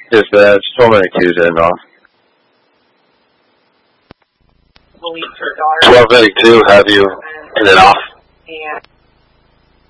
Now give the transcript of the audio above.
Dispatch, 1292 is in off. 1292, have you in and off?